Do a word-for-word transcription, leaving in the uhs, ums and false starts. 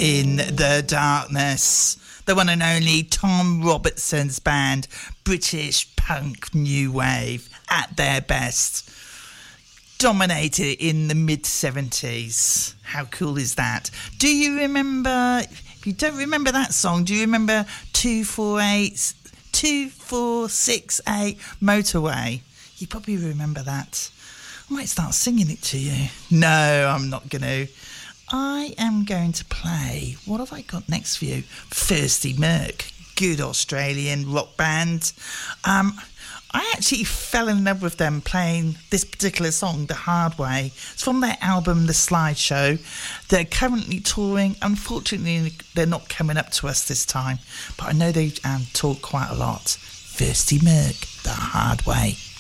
In the Darkness, the one and only Tom Robertson's band, British punk new wave at their best. Dominated in the mid seventies. How cool is that? Do you remember, if you don't remember that song, do you remember two four eight, two four six eight Motorway? You probably remember that. I might start singing it to you. No, I'm not going to. I am going to play, what have I got next for you? Thirsty Merc, good Australian rock band. Um, I actually fell in love with them playing this particular song, The Hard Way. It's from their album, The Slideshow. They're currently touring. Unfortunately, they're not coming up to us this time, but I know they um, tour quite a lot. Thirsty Merc, The Hard Way.